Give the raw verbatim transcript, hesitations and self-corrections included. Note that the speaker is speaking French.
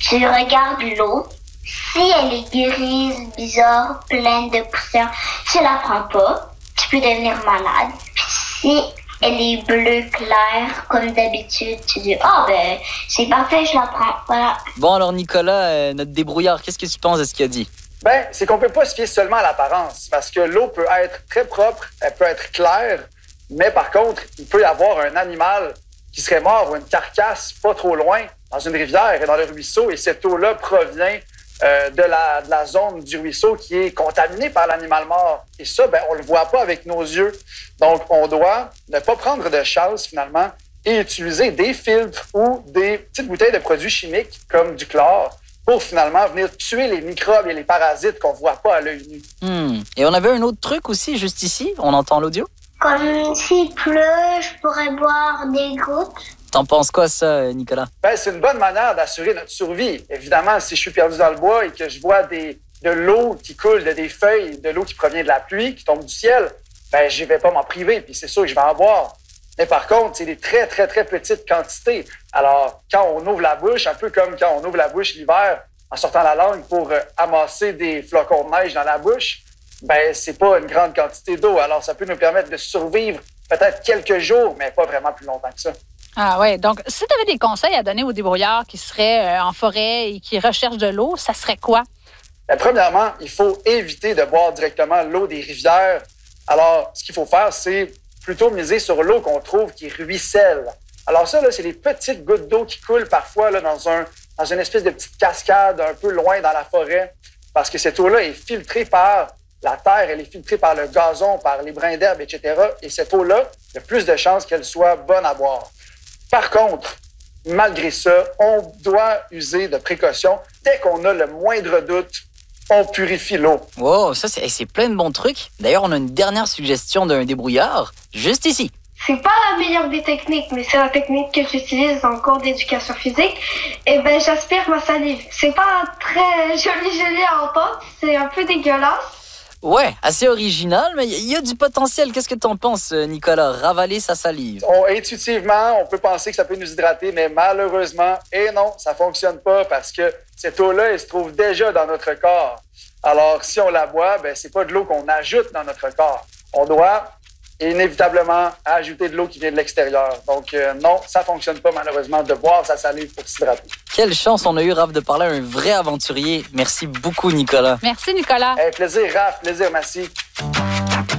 tu regardes l'eau. Si elle est grise, bizarre, pleine de poussière, tu la prends pas. Tu peux devenir malade. Puis si elle est bleue claire, comme d'habitude, tu dis « Ah, oh, ben, c'est parfait, je la prends. » Voilà. Bon, alors Nicolas, euh, notre débrouillard, qu'est-ce que tu penses de ce qu'il a dit? Ben, c'est qu'on peut pas se fier seulement à l'apparence, parce que l'eau peut être très propre, elle peut être claire, mais par contre, il peut y avoir un animal qui serait mort ou une carcasse pas trop loin, dans une rivière et dans le ruisseau, et cette eau-là provient euh, de, la, de la zone du ruisseau qui est contaminée par l'animal mort. Et ça, ben, on le voit pas avec nos yeux. Donc, on doit ne pas prendre de chance, finalement, et utiliser des filtres ou des petites bouteilles de produits chimiques, comme du chlore, pour finalement venir tuer les microbes et les parasites qu'on voit pas à l'œil nu. Hmm. Et on avait un autre truc aussi, juste ici. On entend l'audio? Comme s'il pleut, je pourrais boire des gouttes. T'en penses quoi, ça, Nicolas? Ben, c'est une bonne manière d'assurer notre survie. Évidemment, si je suis perdu dans le bois et que je vois des, de l'eau qui coule de des feuilles, de l'eau qui provient de la pluie, qui tombe du ciel, ben, je vais pas m'en priver, puis c'est sûr que je vais en boire. Mais par contre, c'est des très, très, très petites quantités. Alors, quand on ouvre la bouche, un peu comme quand on ouvre la bouche l'hiver en sortant la langue pour euh, amasser des flocons de neige dans la bouche, ben c'est pas une grande quantité d'eau. Alors, ça peut nous permettre de survivre peut-être quelques jours, mais pas vraiment plus longtemps que ça. Ah ouais, donc si tu avais des conseils à donner aux débrouillards qui seraient euh, en forêt et qui recherchent de l'eau, ça serait quoi? Ben, premièrement, il faut éviter de boire directement l'eau des rivières. Alors, ce qu'il faut faire, c'est plutôt miser sur l'eau qu'on trouve qui ruisselle. Alors ça, là, c'est des petites gouttes d'eau qui coulent parfois là, dans, un, dans une espèce de petite cascade un peu loin dans la forêt, parce que cette eau-là est filtrée par la terre, elle est filtrée par le gazon, par les brins d'herbe, et cetera. Et cette eau-là, il y a plus de chances qu'elle soit bonne à boire. Par contre, malgré ça, on doit user de précautions. Dès qu'on a le moindre doute, on purifie l'eau. Wow, ça, c'est, c'est plein de bons trucs. D'ailleurs, on a une dernière suggestion d'un débrouillard, juste ici. C'est pas la meilleure des techniques, mais c'est la technique que j'utilise dans le cours d'éducation physique. Et ben, j'aspire ma salive. C'est pas très joli, joli à entendre. C'est un peu dégueulasse. Ouais, assez original, mais il y a du potentiel. Qu'est-ce que t'en penses, Nicolas? Ravaler sa salive. On, intuitivement, on peut penser que ça peut nous hydrater, mais malheureusement, et non, ça fonctionne pas parce que cette eau-là, elle se trouve déjà dans notre corps. Alors, si on la boit, ben, c'est pas de l'eau qu'on ajoute dans notre corps. On doit inévitablement ajouter de l'eau qui vient de l'extérieur. Donc, euh, non, ça fonctionne pas, malheureusement, de boire sa salive pour s'hydrater. Quelle chance on a eu, Raph, de parler à un vrai aventurier. Merci beaucoup, Nicolas. Merci, Nicolas. Hey, plaisir, Raph. Plaisir, merci.